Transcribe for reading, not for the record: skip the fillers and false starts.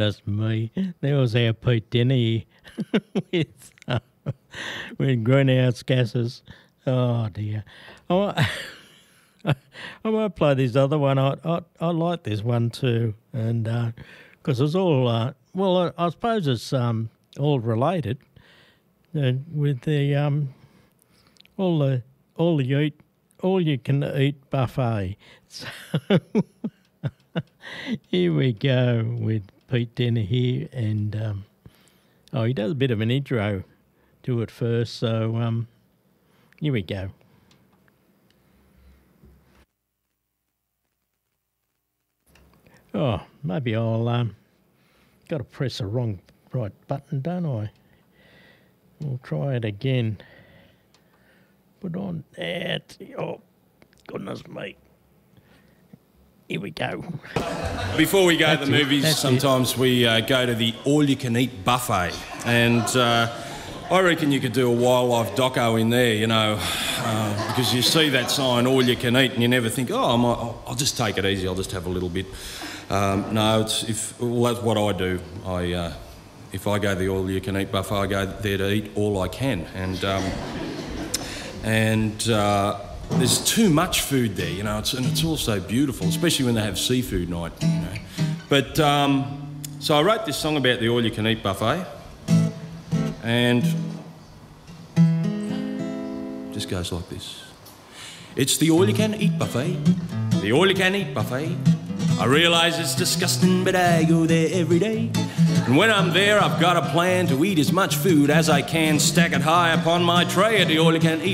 Goodness me, there was our Pete Denny with greenhouse gases. Oh dear. I might play this other one. I like this one too, and because it's all I suppose it's all related with the all you can eat buffet. So here we go with Pete Denny here, and he does a bit of an intro to it first. So here we go. Oh, maybe I'll got to press the right button, don't I? We'll try it again. Put on that. Oh, goodness me. Here we go. Before we go to the movies, sometimes we go to the all-you-can-eat buffet, and I reckon you could do a wildlife doco in there, because you see that sign, all you can eat, and you never think, I'll just take it easy, I'll just have a little bit. No, that's what I do. If I go to the all-you-can-eat buffet, I go there to eat all I can, and there's too much food there, and it's also beautiful, especially when they have seafood night, But so I wrote this song about the all-you-can-eat buffet, and it just goes like this. It's the all-you-can-eat buffet, the all-you-can-eat buffet. I realise it's disgusting, but I go there every day. And when I'm there, I've got a plan to eat as much food as I can, stack it high upon my tray at the all-you-can-eat